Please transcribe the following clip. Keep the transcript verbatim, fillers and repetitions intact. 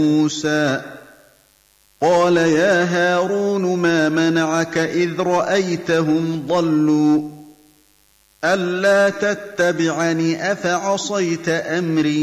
مُوسَىٰ قَالَ يَا هَارُونُ مَا مَنَعَكَ إِذْ رَأَيْتَهُمْ ضَلُّوا أَلَّا تَتَّبِعَنِ ۖ أَفَعَصَيْتَ أَمْرِي